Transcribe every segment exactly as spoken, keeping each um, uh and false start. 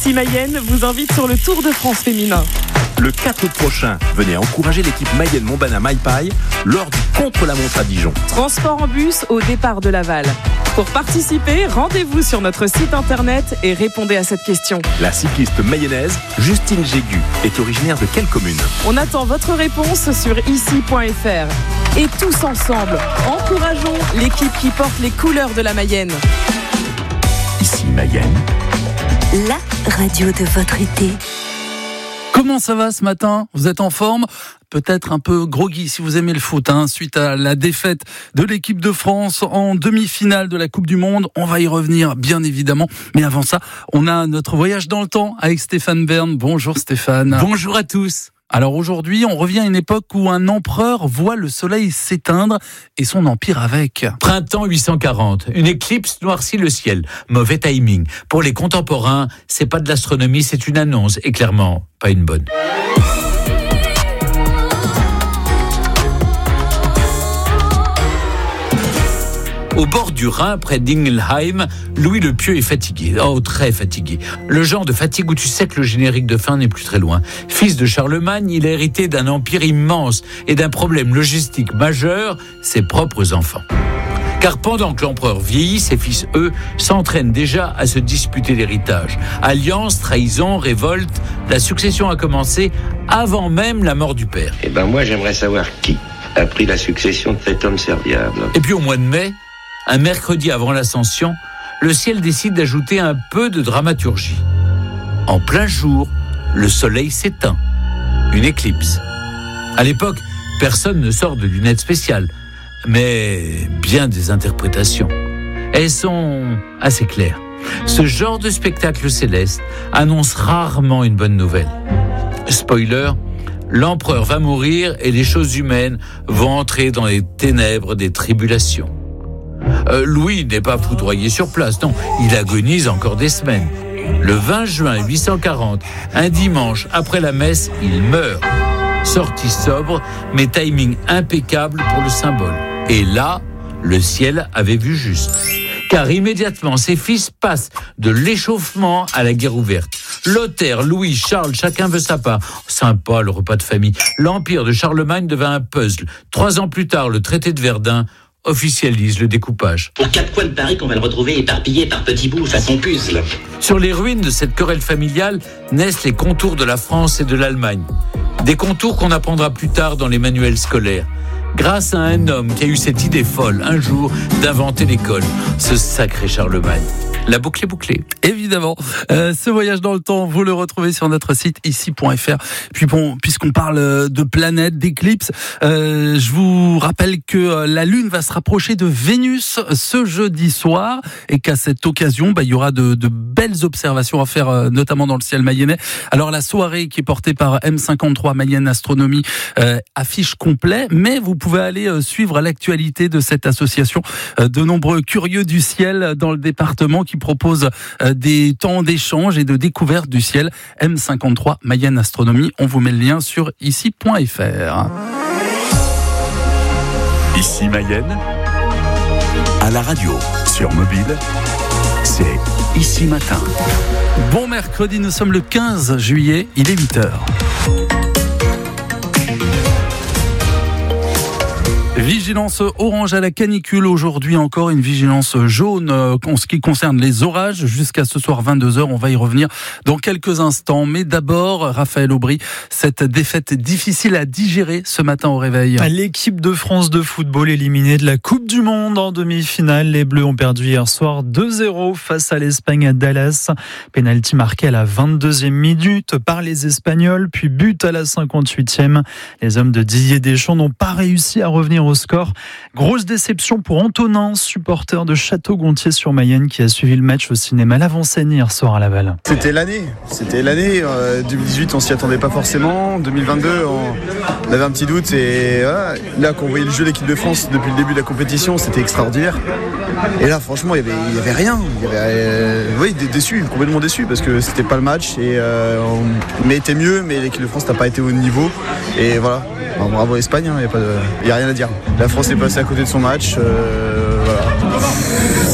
Ici Mayenne vous invite sur le Tour de France féminin. Le quatre août prochain, venez encourager l'équipe Mayenne-Montbana Maipaille lors du contre-la-montre à Dijon. Transport en bus au départ de Laval. Pour participer, rendez-vous sur notre site internet et répondez à cette question. La cycliste mayonnaise Justine Jégu est originaire de quelle commune ? On attend votre réponse sur ici point f r. Et tous ensemble, encourageons l'équipe qui porte les couleurs de la Mayenne. Ici Mayenne. La radio de votre été. Comment ça va ce matin ? Vous êtes en forme ? Peut-être un peu groggy si vous aimez le foot, hein, suite à la défaite de l'équipe de France en demi-finale de la Coupe du Monde. On va y revenir, bien évidemment. Mais avant ça, on a notre voyage dans le temps avec Stéphane Bern. Bonjour Stéphane. Bonjour à tous. Alors aujourd'hui, on revient à une époque où un empereur voit le soleil s'éteindre et son empire avec. Printemps huit cent quarante, une éclipse noircit le ciel. Mauvais timing. Pour les contemporains, c'est pas de l'astronomie, c'est une annonce et clairement pas une bonne. Au bord du Rhin, près d'Ingelheim, Louis le Pieux est fatigué. Oh, très fatigué. Le genre de fatigue où tu sais que le générique de fin n'est plus très loin. Fils de Charlemagne, il a hérité d'un empire immense et d'un problème logistique majeur, ses propres enfants. Car pendant que l'empereur vieillit, ses fils, eux, s'entraînent déjà à se disputer l'héritage. Alliance, trahison, révolte, la succession a commencé avant même la mort du père. Eh ben moi, j'aimerais savoir qui a pris la succession de cet homme serviable. Et puis au mois de mai, un mercredi avant l'Ascension, le ciel décide d'ajouter un peu de dramaturgie. En plein jour, le soleil s'éteint. Une éclipse. À l'époque, personne ne sort de lunettes spéciales, mais bien des interprétations. Elles sont assez claires. Ce genre de spectacle céleste annonce rarement une bonne nouvelle. Spoiler, l'empereur va mourir et les choses humaines vont entrer dans les ténèbres des tribulations. Euh, Louis n'est pas foudroyé sur place, non, il agonise encore des semaines. Le vingt juin huit cent quarante, un dimanche après la messe, il meurt. Sortie sobre, mais timing impeccable pour le symbole. Et là, le ciel avait vu juste. Car immédiatement, ses fils passent de l'échauffement à la guerre ouverte. Lothaire, Louis, Charles, chacun veut sa part. Sympa, le repas de famille. L'empire de Charlemagne devint un puzzle. Trois ans plus tard, le traité de Verdun officialise le découpage. Aux quatre coins de Paris qu'on va le retrouver éparpillé par petits bouts façon puzzle. Sur les ruines de cette querelle familiale naissent les contours de la France et de l'Allemagne. Des contours qu'on apprendra plus tard dans les manuels scolaires. Grâce à un homme qui a eu cette idée folle, un jour, d'inventer l'école. Ce sacré Charlemagne. La boucle est bouclée. Évidemment. Euh, ce voyage dans le temps, vous le retrouvez sur notre site ici point f r. Puis bon, puisqu'on parle de planètes, d'éclipses, euh, je vous rappelle que la Lune va se rapprocher de Vénus ce jeudi soir et qu'à cette occasion, bah, il y aura de, de belles observations à faire, euh, notamment dans le ciel mayennais. Alors la soirée qui est portée par M cinquante-trois Mayenne Astronomie euh, affiche complet, mais vous pouvez aller euh, suivre l'actualité de cette association. Euh, de nombreux curieux du ciel dans le département qui propose euh, des temps d'échange et de découverte du ciel. M cinquante-trois Mayenne Astronomie. On vous met le lien sur ici point f r. Ici Mayenne, à la radio, sur mobile, c'est Ici Matin. Bon mercredi, nous sommes le quinze juillet, il est huit heures. Vigilance orange à la canicule. Aujourd'hui encore une vigilance jaune en ce qui concerne les orages jusqu'à ce soir vingt-deux heures. On va y revenir dans quelques instants. Mais d'abord, Raphaël Aubry, cette défaite difficile à digérer ce matin au réveil. L'équipe de France de football éliminée de la Coupe du Monde en demi-finale. Les Bleus ont perdu hier soir deux zéro face à l'Espagne à Dallas. Pénalty marqué à la vingt-deuxième minute par les Espagnols, puis but à la cinquante-huitième. Les hommes de Didier Deschamps n'ont pas réussi à revenir au score. Grosse déception pour Antonin, supporter de Château-Gontier-sur-Mayenne, qui a suivi le match au cinéma L'Avant-Scène hier soir à Laval. C'était l'année, c'était l'année. Euh, deux mille dix-huit, on s'y attendait pas forcément. deux mille vingt-deux, on, on avait un petit doute. Et voilà, là, quand on voyait le jeu de l'équipe de France depuis le début de la compétition, c'était extraordinaire. Et là, franchement, il y avait, il y avait rien. Il y avait, euh, oui, déçu, complètement déçu, parce que c'était pas le match. Et euh, on méritait mieux, mais l'équipe de France n'a pas été au niveau. Et voilà. Alors, bravo Espagne, il hein, n'y a, a rien à dire. La France est passée à côté de son match. Euh, voilà.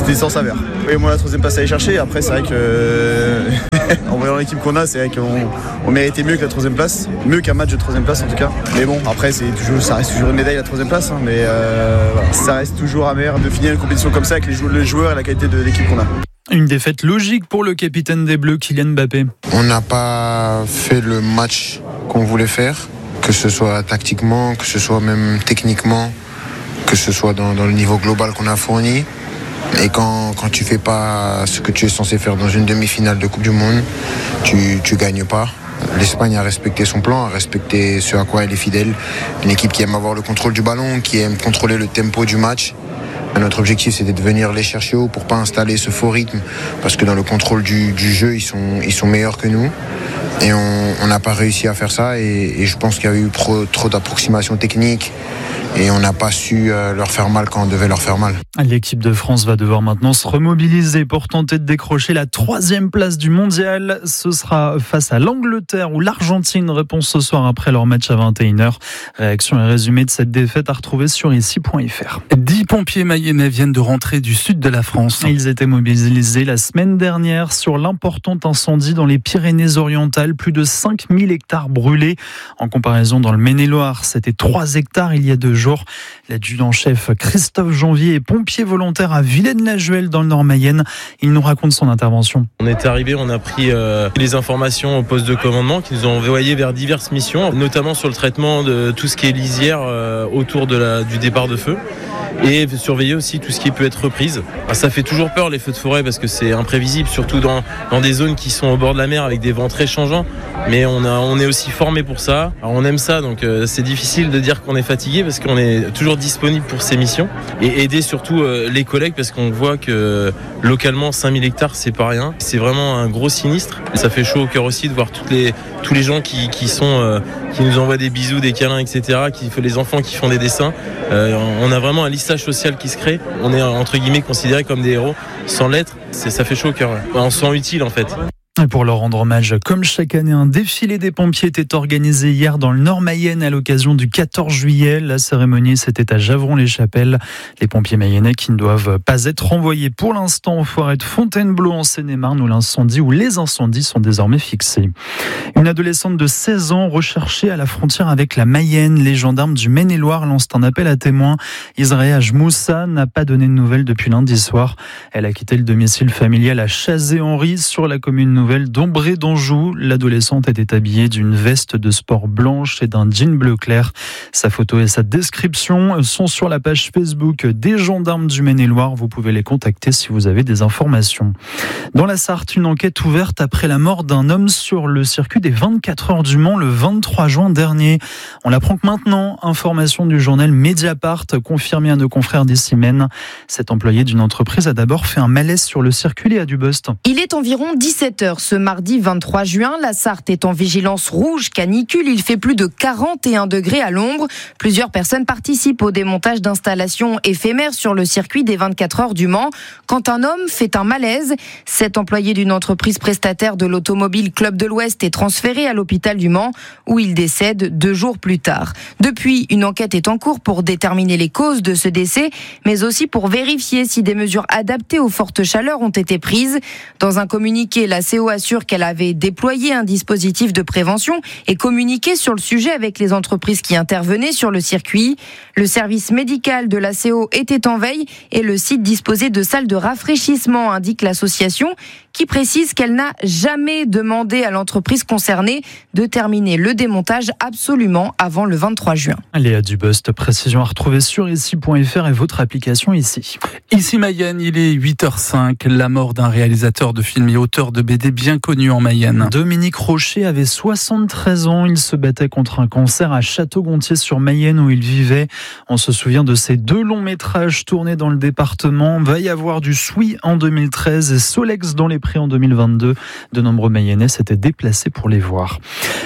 c'était sans saveur. Oui, moi la troisième place à aller chercher. Après, c'est vrai que en voyant l'équipe qu'on a, c'est vrai qu'on on méritait mieux que la troisième place, mieux qu'un match de troisième place en tout cas. Mais bon, après, c'est toujours, ça reste toujours une médaille la troisième place, hein, mais euh, voilà. Ça reste toujours amer de finir une compétition comme ça avec les joueurs et la qualité de l'équipe qu'on a. Une défaite logique pour le capitaine des Bleus, Kylian Mbappé. On n'a pas fait le match qu'on voulait faire, que ce soit tactiquement, que ce soit même techniquement, que ce soit dans, dans le niveau global qu'on a fourni. Et quand, quand tu fais pas ce que tu es censé faire dans une demi-finale de Coupe du Monde, tu, tu gagnes pas. L'Espagne a respecté son plan, a respecté ce à quoi elle est fidèle. Une équipe qui aime avoir le contrôle du ballon, qui aime contrôler le tempo du match. Notre objectif, c'était de venir les chercher haut pour pas installer ce faux rythme, parce que dans le contrôle du, du jeu, ils sont, ils sont meilleurs que nous. Et on n'a pas réussi à faire ça. Et, et je pense qu'il y a eu trop, trop d'approximations techniques. Et on n'a pas su leur faire mal quand on devait leur faire mal. L'équipe de France va devoir maintenant se remobiliser pour tenter de décrocher la troisième place du mondial. Ce sera face à l'Angleterre ou l'Argentine. Réponse ce soir après leur match à vingt et une heures. Réaction et résumé de cette défaite à retrouver sur ici point f r. Dix pompiers mayennais viennent de rentrer du sud de la France. Ils étaient mobilisés la semaine dernière sur l'important incendie dans les Pyrénées-Orientales. Plus de cinq mille hectares brûlés. En comparaison, dans le Maine-et-Loire, c'était trois hectares il y a deux jours. L'adjudant-chef Christophe Janvier est pompier volontaire à Vilaine-la-Juhel dans le Nord-Mayenne. Il nous raconte son intervention. On est arrivé, on a pris euh, les informations au poste de commandement qui nous ont envoyé vers diverses missions, notamment sur le traitement de tout ce qui est lisière euh, autour de la, du départ de feu. Et surveiller aussi tout ce qui peut être reprise. Ça fait toujours peur les feux de forêt parce que c'est imprévisible, surtout dans, dans des zones qui sont au bord de la mer avec des vents très changeants. Mais on, a, on est aussi formé pour ça. Alors on aime ça, donc euh, c'est difficile de dire qu'on est fatigué parce qu'on est toujours disponible pour ces missions. Et aider surtout euh, les collègues parce qu'on voit que euh, localement cinq mille hectares c'est pas rien. C'est vraiment un gros sinistre. Et ça fait chaud au cœur aussi de voir toutes les, tous les gens qui, qui, sont, euh, qui nous envoient des bisous, des câlins, et cetera. Qui, les enfants qui font des dessins. Euh, on a vraiment un lissage social qui se crée. On est entre guillemets considérés comme des héros. Sans l'être, c'est, ça fait chaud au cœur. On se sent utile en fait. Et pour leur rendre hommage, comme chaque année, un défilé des pompiers était organisé hier dans le Nord-Mayenne à l'occasion du quatorze juillet. La cérémonie, c'était à Javron-les-Chapelles. Les pompiers mayennais qui ne doivent pas être renvoyés pour l'instant aux forêts de Fontainebleau en Seine-et-Marne où l'incendie ou les incendies sont désormais fixés. Une adolescente de seize ans recherchée à la frontière avec la Mayenne. Les gendarmes du Maine-et-Loire lancent un appel à témoins. Israël Moussa n'a pas donné de nouvelles depuis lundi soir. Elle a quitté le domicile familial à Chazé-Henri sur la commune nouvelle d'Ombré d'Anjou. L'adolescente était habillée d'une veste de sport blanche et d'un jean bleu clair. Sa photo et sa description sont sur la page Facebook des gendarmes du Maine-et-Loire. Vous pouvez les contacter si vous avez des informations. Dans la Sarthe, une enquête ouverte après la mort d'un homme sur le circuit des vingt-quatre heures du Mans le vingt-trois juin dernier. On l'apprend que maintenant. Information du journal Mediapart, confirmée à nos confrères d'ici Maine. Cet employé d'une entreprise a d'abord fait un malaise sur le circuit Léa Dubost. Il est environ dix-sept heures ce mardi vingt-trois juin. La Sarthe est en vigilance rouge canicule. Il fait plus de quarante et un degrés à l'ombre. Plusieurs personnes participent au démontage d'installations éphémères sur le circuit des vingt-quatre heures du Mans. Quand un homme fait un malaise, cet employé d'une entreprise prestataire de l'automobile Club de l'Ouest est transféré à l'hôpital du Mans où il décède deux jours plus tard. Depuis, une enquête est en cours pour déterminer les causes de ce décès, mais aussi pour vérifier si des mesures adaptées aux fortes chaleurs ont été prises. Dans un communiqué, la C O assure qu'elle avait déployé un dispositif de prévention et communiqué sur le sujet avec les entreprises qui intervenaient sur le circuit. Le service médical de la C O était en veille et le site disposait de salles de rafraîchissement, indique l'association, qui précise qu'elle n'a jamais demandé à l'entreprise concernée de terminer le démontage absolument avant le vingt-trois juin. Léa Dubost, précision à retrouver sur ici point f r et votre application ici. Ici Mayenne, il est huit heures cinq. La mort d'un réalisateur de films et auteur de B D bien connu en Mayenne. Dominique Rocher avait soixante-treize ans. Il se battait contre un cancer à Château-Gontier-sur-Mayenne où il vivait. On se souvient de ces deux longs métrages tournés dans le département. Va y avoir du Soui en deux mille treize et Solex dans les Prés en deux mille vingt-deux. De nombreux Mayennais s'étaient déplacés pour les voir.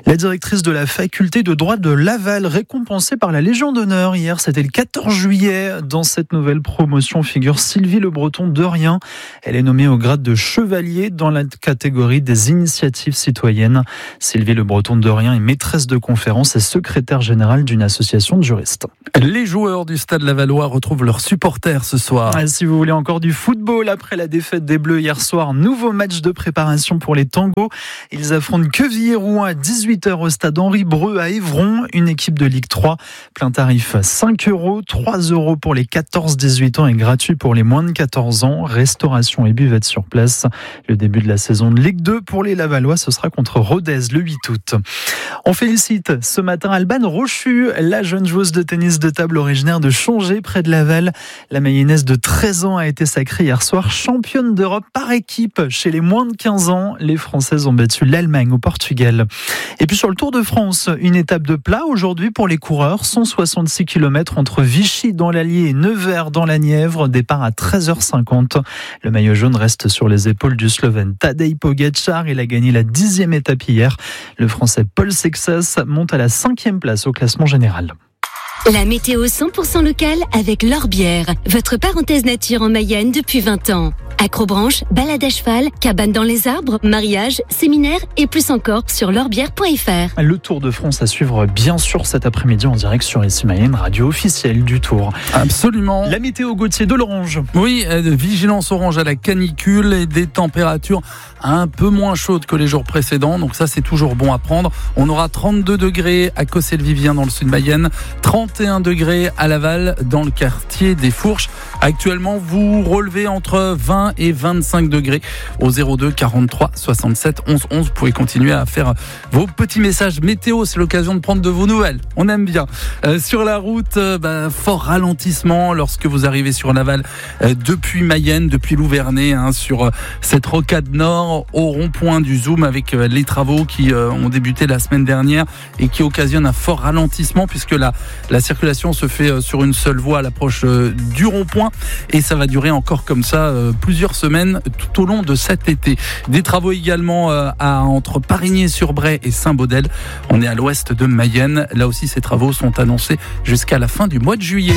La directrice de la faculté de droit de Laval, récompensée par la Légion d'honneur. Hier, c'était le quatorze juillet. Dans cette nouvelle promotion figure Sylvie Le Breton de Rien. Elle est nommée au grade de chevalier dans la catégorie des initiatives citoyennes. Sylvie Le Breton de Rien est maîtresse de conférence et secrétaire générale d'une association de juristes. Les joueurs du Stade Lavallois retrouvent leurs supporters ce soir. Si vous voulez encore du football après la défaite des Bleus hier soir, nouveau match de préparation pour les Tangos. Ils affrontent Quevilly-Rouen à dix-huit heures au stade Henri Breu à Évron, une équipe de Ligue trois. Plein tarif cinq euros, trois euros pour les quatorze dix-huit ans et gratuit pour les moins de quatorze ans. Restauration et buvette sur place. Le début de la saison de Ligue deux pour les Lavallois, ce sera contre Rodez le huit août. On félicite ce matin Alban Rochu, la jeune joueuse de tennis de table originaire de Chongé près de Laval. La Mayonnaise de treize ans a été sacrée hier soir championne d'Europe par équipe chez les moins de quinze ans. Les Françaises ont battu l'Allemagne au Portugal. Et puis sur le Tour de France, une étape de plat aujourd'hui pour les coureurs. cent soixante-six kilomètres entre Vichy dans l'Allier et Nevers dans la Nièvre. Départ à treize heures cinquante. Le maillot jaune reste sur les épaules du Slovène Tadej Pogačar. Il a gagné la dixième étape hier. Le Français Paul Sexas monte à la cinquième place au classement général. La météo cent pour cent locale avec L'Orbière, votre parenthèse nature en Mayenne depuis vingt ans. Acrobranche, balade à cheval, cabane dans les arbres, mariage, séminaire et plus encore sur l'orbière point f r. Le Tour de France à suivre bien sûr cet après-midi en direct sur Ici Mayenne, radio officielle du Tour. Absolument. La météo Gauthier de l'orange. Oui, vigilance orange à la canicule et des températures un peu moins chaudes que les jours précédents. Donc ça, c'est toujours bon à prendre. On aura trente-deux degrés à Cossé-le-Vivien dans le sud Mayenne, trente et un degrés à Laval dans le quartier des Fourches. Actuellement, vous relevez entre vingt et vingt-cinq degrés au zéro deux quarante-trois soixante-sept onze onze. Vous pouvez continuer à faire vos petits messages météo. C'est l'occasion de prendre de vos nouvelles. On aime bien. Euh, sur la route, euh, bah, fort ralentissement lorsque vous arrivez sur Laval euh, depuis Mayenne, depuis Louvernay, hein, sur euh, cette rocade nord au rond-point du Zoom avec euh, les travaux qui euh, ont débuté la semaine dernière et qui occasionnent un fort ralentissement puisque la, la circulation se fait euh, sur une seule voie à l'approche euh, du rond-point et ça va durer encore comme ça euh, plusieurs semaines tout au long de cet été. Des travaux également euh, à, entre Parigné-sur-Bray et Saint-Baudel. On est à l'ouest de Mayenne. Là aussi, ces travaux sont annoncés jusqu'à la fin du mois de juillet.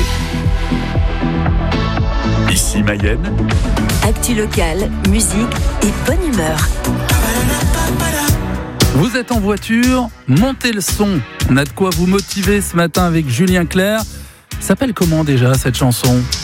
Ici Mayenne. Actu locale, musique et bonne humeur. Vous êtes en voiture, montez le son. On a de quoi vous motiver ce matin avec Julien Clerc. S'appelle comment déjà cette chanson ?